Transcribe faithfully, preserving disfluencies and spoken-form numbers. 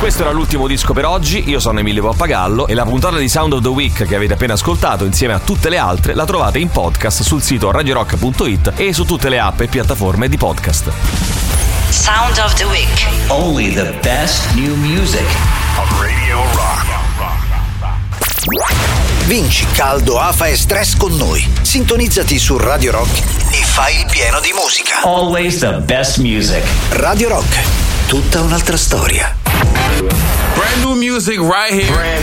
Questo era l'ultimo disco per oggi, io sono Emilio Pappagallo e la puntata di Sound of the Week che avete appena ascoltato insieme a tutte le altre la trovate in podcast sul sito radio rock punto it e su tutte le app e piattaforme di podcast. Sound of the Week. Only the best new music on Radio Rock. Vinci caldo, afa e stress con noi. Sintonizzati su Radio Rock e fai il pieno di musica. Always the best music. Radio Rock, tutta un'altra storia. Brand new music right here. Brand